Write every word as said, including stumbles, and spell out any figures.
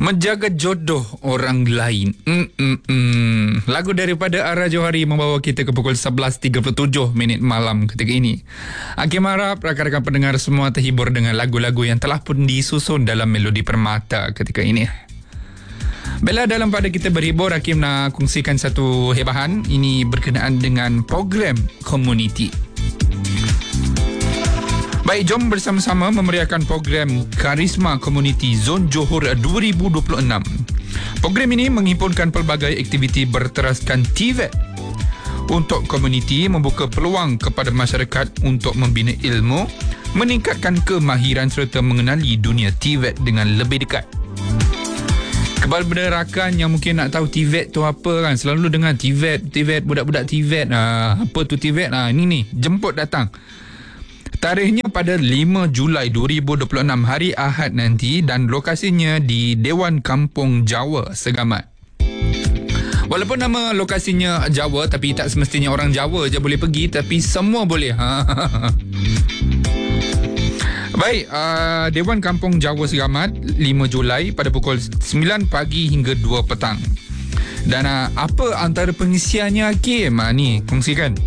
Menjaga jodoh orang lain. Mm-mm-mm. Lagu daripada Ara Johari membawa kita ke pukul sebelas tiga puluh tujuh minit malam ketika ini. Hakim harap rakan-rakan pendengar semua terhibur dengan lagu-lagu yang telah pun disusun dalam Melodi Permata ketika ini. Bella, dalam pada kita berhibur, Hakim nak kongsikan satu hebahan. Ini berkenaan dengan program komuniti. Baik, jom bersama-sama memeriahkan program Karisma Komuniti Zon Johor dua ribu dua puluh enam. Program ini menghimpunkan pelbagai aktiviti berteraskan T V E T. Untuk komuniti, membuka peluang kepada masyarakat untuk membina ilmu, meningkatkan kemahiran serta mengenali dunia T V E T dengan lebih dekat. Kepada rakan yang mungkin nak tahu T V E T tu apa kan, selalu dengar T V E T, T V E T, budak-budak T V E T. Ha, apa tu T V E T? Ha, ini ni, jemput datang. Tarikhnya pada lima Julai dua ribu dua puluh enam, hari Ahad nanti, dan lokasinya di Dewan Kampung Jawa, Segamat. Walaupun nama lokasinya Jawa, tapi tak semestinya orang Jawa je boleh pergi, tapi semua boleh. Baik, uh, Dewan Kampung Jawa Segamat, lima Julai pada pukul sembilan pagi hingga dua petang. Dan uh, apa antara pengisiannya, Hakim? Uh, ni, kongsikan.